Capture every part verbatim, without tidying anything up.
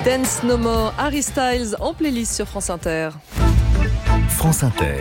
Dance No More, Harry Styles en playlist sur France Inter. France Inter.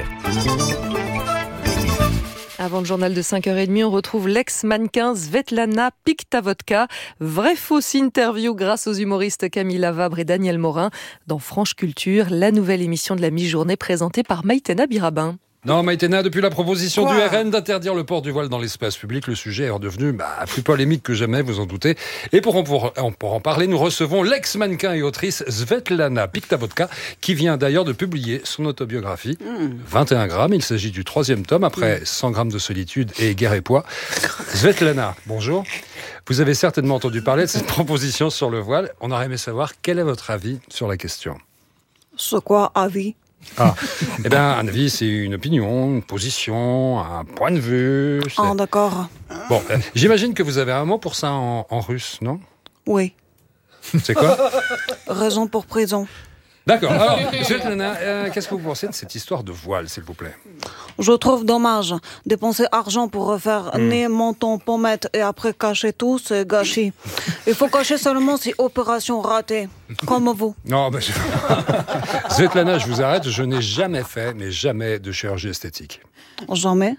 Avant le journal de cinq heures trente, on retrouve l'ex-mannequin Svetlana Pikhta-Vodka. Vraie-fausse interview grâce aux humoristes Camille Lavabre et Daniel Morin dans Franche Culture, la nouvelle émission de la mi-journée présentée par Maïtena Birabin. Non, Maïtena, depuis la proposition Quoi du R N d'interdire le port du voile dans l'espace public, le sujet est redevenu bah, plus polémique que jamais, vous en doutez. Et pour en, pour, pour en parler, nous recevons l'ex-mannequin et autrice Svetlana Pikhta-Vodka, qui vient d'ailleurs de publier son autobiographie. Mmh. vingt et un grammes, il s'agit du troisième tome, après cent grammes de solitude et guerre et poids. Svetlana, bonjour. Vous avez certainement entendu parler de cette proposition sur le voile. On aurait aimé savoir quel est votre avis sur la question. C'est quoi, avis ? Ah, eh bien, un avis, c'est une opinion, une position, un point de vue. C'est... Ah, d'accord. Bon, euh, j'imagine que vous avez un mot pour ça en, en russe, non ? Oui. C'est quoi ? Raison pour prison. D'accord. Alors, Svetlana, euh, qu'est-ce que vous pensez de cette histoire de voile, s'il vous plaît ? Je trouve dommage. Dépenser argent pour refaire mmh. nez, menton, pommette et après cacher tout, c'est gâchis. Il faut cacher seulement si opération ratée. Comme vous. Non, ben, je... Svetlana, je vous arrête. Je n'ai jamais fait, mais jamais de chirurgie esthétique. Jamais ?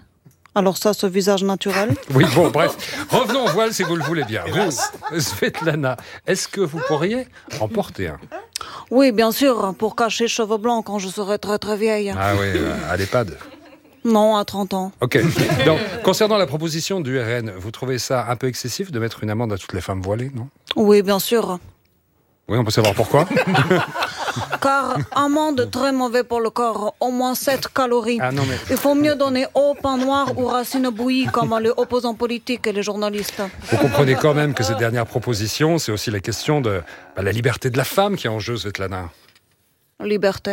Alors ça, ce visage naturel ? Oui, bon, bref. Revenons au voile si vous le voulez bien. Vous, Svetlana, est-ce que vous pourriez en porter un ? Oui, bien sûr, pour cacher cheveux blancs quand je serai très très vieille. Ah oui, à l'EHPAD ? Non, à trente ans. Ok. Donc, concernant la proposition du R N, vous trouvez ça un peu excessif de mettre une amende à toutes les femmes voilées, non ? Oui, bien sûr. Oui, on peut savoir pourquoi ? Car amande très mauvais pour le corps, au moins sept calories. Ah non, mais... Il faut mieux donner au pain noir ou racines bouillies comme les opposants politiques et les journalistes. Vous comprenez quand même que cette dernière proposition, c'est aussi la question de bah, la liberté de la femme qui est en jeu, Svetlana. Liberté ?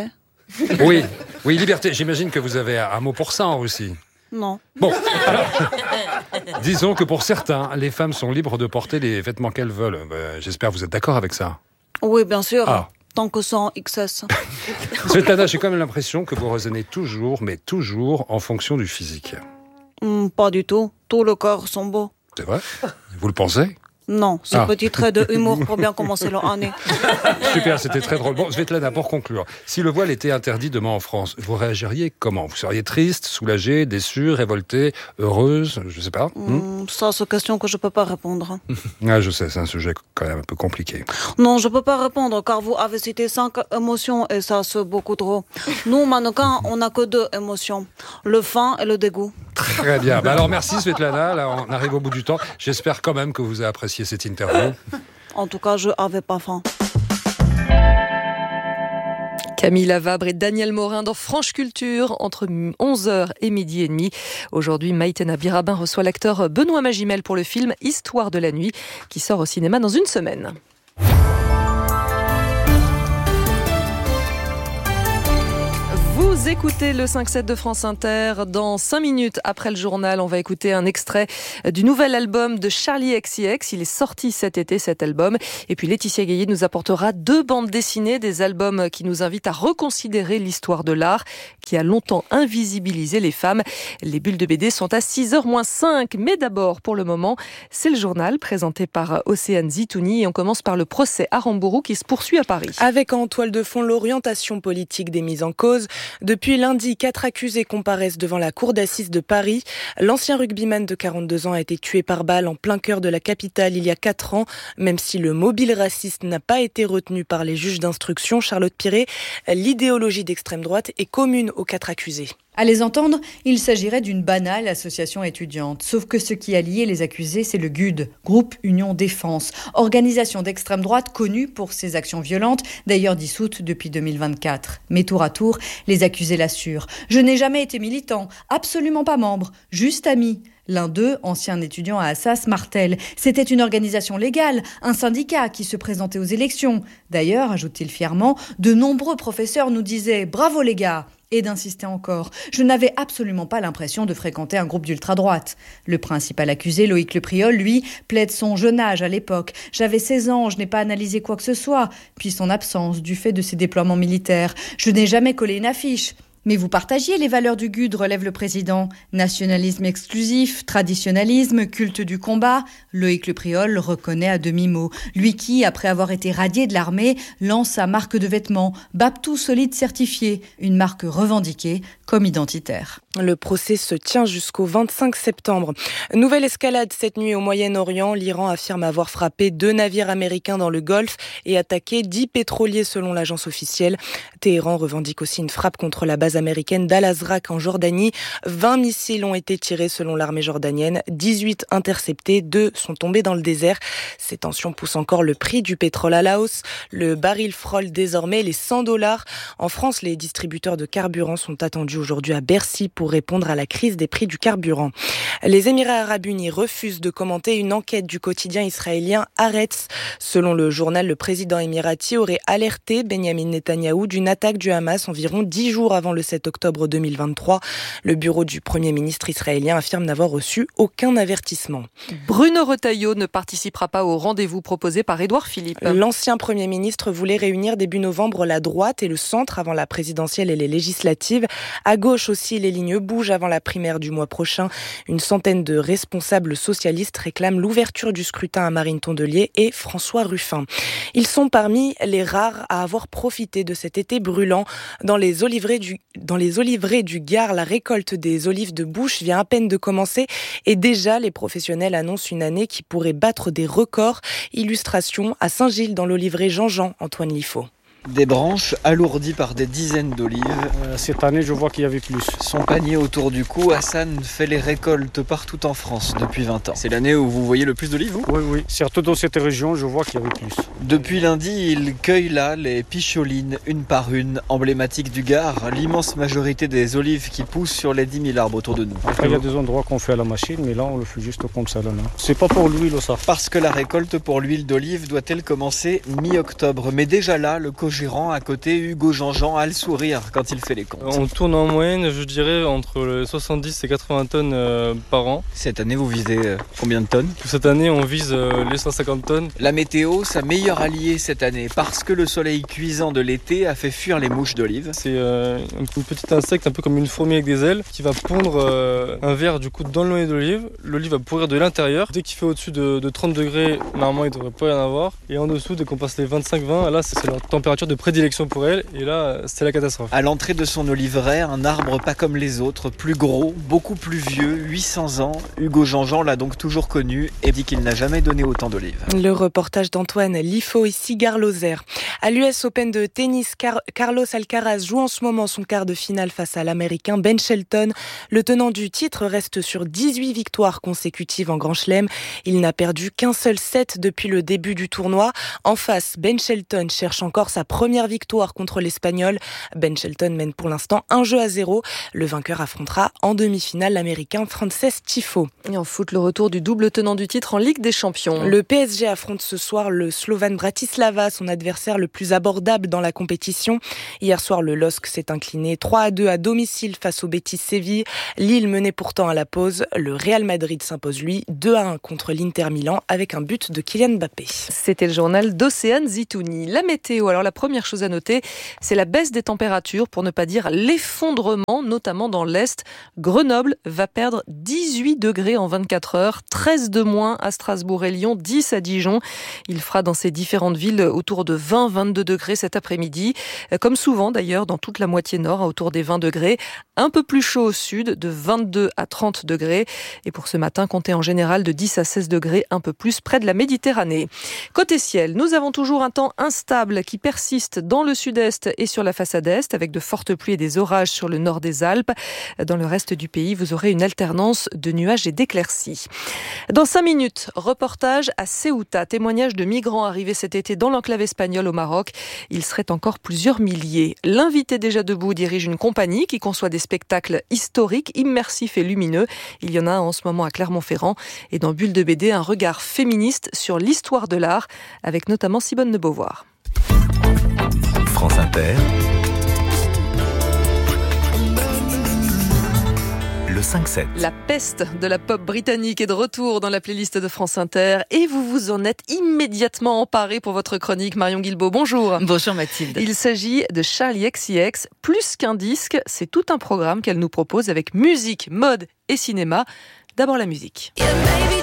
Oui, oui, liberté. J'imagine que vous avez un mot pour ça en Russie. Non. Bon, alors, disons que pour certains, les femmes sont libres de porter les vêtements qu'elles veulent. Euh, j'espère que vous êtes d'accord avec ça. Oui, bien sûr. Ah. Tant que c'est en X S. Svetlana, j'ai quand même l'impression que vous raisonnez toujours, mais toujours en fonction du physique. Mm, pas du tout. Tout le corps sont beaux. C'est vrai ? Vous le pensez ? Non, ce ah. petit trait de humour pour bien commencer l'année. Super, c'était très drôle. Bon, Svetlana, pour conclure, si le voile était interdit demain en France, vous réagiriez comment ? Vous seriez triste, soulagée, déçue, révoltée, heureuse ? Je sais pas. Mm, hmm ça, c'est une question que je peux pas répondre. Ah, je sais, c'est un sujet quand même un peu compliqué. Non, je peux pas répondre, car vous avez cité cinq émotions, et ça, c'est beaucoup trop. Nous, mannequins, on n'a que deux émotions. Le faim et le dégoût. Très bien. Bah alors, merci Svetlana. Là, on arrive au bout du temps. J'espère quand même que vous avez apprécié cette interview. En tout cas, je n'avais pas faim. Camille Lavabre et Daniel Morin dans Franche Culture entre onze heures et midi et demi. Aujourd'hui, Maïtena Birabin reçoit l'acteur Benoît Magimel pour le film Histoire de la nuit qui sort au cinéma dans une semaine. Vous écoutez le cinq sept de France Inter. Dans cinq minutes après le journal, on va écouter un extrait du nouvel album de Charli X C X. Il est sorti cet été, cet album. Et puis Laetitia Gaillet nous apportera deux bandes dessinées, des albums qui nous invitent à reconsidérer l'histoire de l'art, qui a longtemps invisibilisé les femmes. Les bulles de B D sont à six heures moins cinq. Mais d'abord, pour le moment, c'est le journal présenté par Océane Zitouni. Et on commence par le procès Aramburu qui se poursuit à Paris. Avec en toile de fond l'orientation politique des mises en cause. Depuis lundi, quatre accusés comparaissent devant la cour d'assises de Paris. L'ancien rugbyman de quarante-deux ans a été tué par balle en plein cœur de la capitale il y a quatre ans. Même si le mobile raciste n'a pas été retenu par les juges d'instruction, Charlotte Piré, l'idéologie d'extrême droite est commune aux quatre accusés. À les entendre, il s'agirait d'une banale association étudiante. Sauf que ce qui a lié les accusés, c'est le G U D, Groupe Union Défense, organisation d'extrême droite connue pour ses actions violentes, d'ailleurs dissoute depuis deux mille vingt-quatre. Mais tour à tour, les accusés l'assurent. Je n'ai jamais été militant, absolument pas membre, juste ami. L'un d'eux, ancien étudiant à Assas, martèle. C'était une organisation légale, un syndicat qui se présentait aux élections. D'ailleurs, ajoute-t-il fièrement, de nombreux professeurs nous disaient « Bravo les gars !» et d'insister encore. Je n'avais absolument pas l'impression de fréquenter un groupe d'ultra-droite. Le principal accusé, Loïc Lepriol, lui, plaide son jeune âge à l'époque. J'avais seize ans, je n'ai pas analysé quoi que ce soit. Puis son absence du fait de ses déploiements militaires. Je n'ai jamais collé une affiche. Mais vous partagiez les valeurs du GUD, relève le président. Nationalisme exclusif, traditionnalisme, culte du combat. Loïc Le Priol le reconnaît à demi-mot. Lui qui, après avoir été radié de l'armée, lance sa marque de vêtements, Baptou Solide certifié, une marque revendiquée comme identitaire. Le procès se tient jusqu'au vingt-cinq septembre. Nouvelle escalade cette nuit au Moyen-Orient. L'Iran affirme avoir frappé deux navires américains dans le Golfe et attaqué dix pétroliers selon l'agence officielle. Téhéran revendique aussi une frappe contre la base américaine d'Al-Azraq en Jordanie. vingt missiles ont été tirés selon l'armée jordanienne. dix-huit interceptés, deux sont tombés dans le désert. Ces tensions poussent encore le prix du pétrole à la hausse. Le baril frôle désormais les cent dollars. En France, les distributeurs de carburant sont attendus aujourd'hui à Bercy pour répondre à la crise des prix du carburant. Les Émirats arabes unis refusent de commenter une enquête du quotidien israélien Haaretz. Selon le journal, le président émirati aurait alerté Benyamin Netanyahou d'une attaque du Hamas environ dix jours avant le sept octobre deux mille vingt-trois. Le bureau du Premier ministre israélien affirme n'avoir reçu aucun avertissement. Bruno Retailleau ne participera pas au rendez-vous proposé par Édouard Philippe. L'ancien Premier ministre voulait réunir début novembre la droite et le centre avant la présidentielle et les législatives. À gauche aussi, les lignes bougent avant la primaire du mois prochain. Une centaine de responsables socialistes réclament l'ouverture du scrutin à Marine Tondelier et François Ruffin. Ils sont parmi les rares à avoir profité de cet été brûlant. Dans les oliveraies du, dans les oliveraies du Gard, la récolte des olives de bouche vient à peine de commencer et déjà les professionnels annoncent une année qui pourrait battre des records. Illustration à Saint-Gilles dans l'oliveraie Jean-Jean, Antoine Liffaut. Des branches alourdies par des dizaines d'olives. Euh, cette année, je vois qu'il y avait plus. Son panier autour du cou, Hassan fait les récoltes partout en France depuis vingt ans. C'est l'année où vous voyez le plus d'olives, vous ? Oui, oui. Surtout dans cette région, je vois qu'il y avait plus. Depuis lundi, il cueille là les picholines, une par une, emblématiques du Gard, l'immense majorité des olives qui poussent sur les dix mille arbres autour de nous. Après, il y a des endroits qu'on fait à la machine, mais là, on le fait juste comme ça. Là, là. C'est pas pour l'huile, ça. Parce que la récolte pour l'huile d'olive doit-elle commencer mi-octobre. Mais déjà là, le gérant à côté, Hugo Jean-Jean, a le sourire quand il fait les comptes. On tourne en moyenne, je dirais, entre soixante-dix et quatre-vingts tonnes euh, par an. Cette année, vous visez euh, combien de tonnes ? Cette année, on vise euh, les cent cinquante tonnes. La météo, sa meilleure alliée cette année, parce que le soleil cuisant de l'été a fait fuir les mouches d'olive. C'est euh, un petit insecte, un peu comme une fourmi avec des ailes, qui va pondre euh, un ver du coup dans le noyau d'olive. L'olive va pourrir de l'intérieur. Dès qu'il fait au-dessus de, de trente degrés, normalement, il ne devrait pas y en avoir. Et en dessous, dès qu'on passe les vingt-cinq vingt, là, c'est leur température de prédilection pour elle, et là c'est la catastrophe. À l'entrée de son oliveraie, un arbre pas comme les autres, plus gros, beaucoup plus vieux, huit cents ans. Hugo Jean-Jean l'a donc toujours connu et dit qu'il n'a jamais donné autant d'olives. Le reportage d'Antoine Liffaut et Cigar Lozère. À l'U S Open de tennis, Car- Carlos Alcaraz joue en ce moment son quart de finale face à l'Américain Ben Shelton. Le tenant du titre reste sur dix-huit victoires consécutives en Grand Chelem. Il n'a perdu qu'un seul set depuis le début du tournoi. En face, Ben Shelton cherche encore sa première victoire contre l'Espagnol. Ben Shelton mène pour l'instant un jeu à zéro. Le vainqueur affrontera en demi-finale l'Américain Frances Tiafoe. Et en foot, le retour du double tenant du titre en Ligue des Champions. Le P S G affronte ce soir le Slovan Bratislava, son adversaire le plus abordable dans la compétition. Hier soir, le L O S C s'est incliné trois à deux à domicile face au Betis Séville. Lille menait pourtant à la pause. Le Real Madrid s'impose lui deux à un contre l'Inter Milan avec un but de Kylian Mbappé. C'était le journal d'Océane Zitouni. La météo, alors la première chose à noter, c'est la baisse des températures, pour ne pas dire l'effondrement, notamment dans l'Est. Grenoble va perdre dix-huit degrés en vingt-quatre heures, treize de moins à Strasbourg et Lyon, dix à Dijon. Il fera dans ces différentes villes autour de vingt à vingt-deux degrés cet après-midi. Comme souvent d'ailleurs dans toute la moitié nord, autour des vingt degrés. Un peu plus chaud au sud, de vingt-deux à trente degrés. Et pour ce matin, comptez en général de dix à seize degrés, un peu plus près de la Méditerranée. Côté ciel, nous avons toujours un temps instable qui persiste dans le sud-est et sur la façade est, avec de fortes pluies et des orages sur le nord des Alpes. Dans le reste du pays, vous aurez une alternance de nuages et d'éclaircies. Dans cinq minutes, reportage à Ceuta, témoignage de migrants arrivés cet été dans l'enclave espagnole au Maroc. Il serait encore plusieurs milliers. L'invité déjà debout dirige une compagnie qui conçoit des spectacles historiques, immersifs et lumineux. Il y en a un en ce moment à Clermont-Ferrand. Et dans Bulle de B D, un regard féministe sur l'histoire de l'art, avec notamment Simone de Beauvoir. France Inter, le cinq sept. La peste de la pop britannique est de retour dans la playlist de France Inter et vous vous en êtes immédiatement emparé pour votre chronique. Marion Guilbault, bonjour. Bonjour Mathilde. Il s'agit de Charli X C X. Plus qu'un disque, c'est tout un programme qu'elle nous propose avec musique, mode et cinéma. D'abord la musique. Yeah, baby,